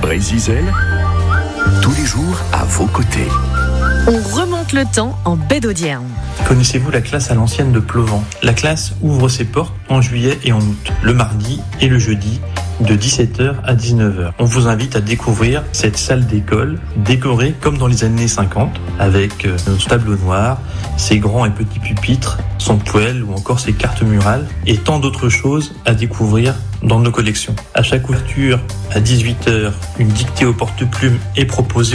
Brésil, tous les jours à vos côtés. On remonte le temps en baie d'Audierne. Connaissez-vous la classe à l'ancienne de Plovent ? La classe ouvre ses portes en juillet et en août, le mardi et le jeudi, de 17h à 19h. On vous invite à découvrir cette salle d'école décorée comme dans les années 50 avec nos tableaux noirs, ses grands et petits pupitres, son poêle ou encore ses cartes murales et tant d'autres choses à découvrir dans nos collections. À chaque ouverture, à 18h, une dictée au porte-plume est proposée